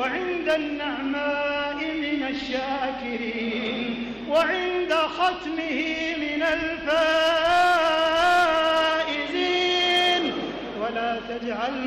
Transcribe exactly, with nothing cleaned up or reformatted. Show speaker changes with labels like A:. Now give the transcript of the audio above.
A: وعند النعماء من الشاكرين وعند ختمه من الفائزين ولا تجعل